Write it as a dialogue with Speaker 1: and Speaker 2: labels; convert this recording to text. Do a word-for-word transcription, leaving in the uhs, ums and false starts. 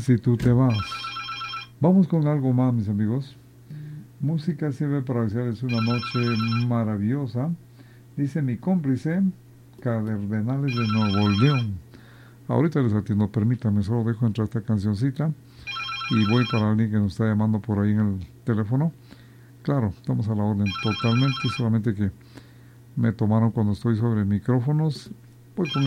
Speaker 1: si tú te vas. Vamos con algo más, mis amigos. Música sirve para desearles una noche maravillosa. Dice mi cómplice, Cardenales de Nuevo León. Ahorita les atiendo, permítame, solo dejo entrar esta cancioncita y voy para alguien que nos está llamando por ahí en el teléfono. Claro, estamos a la orden totalmente, solamente que me tomaron cuando estoy sobre micrófonos. Voy con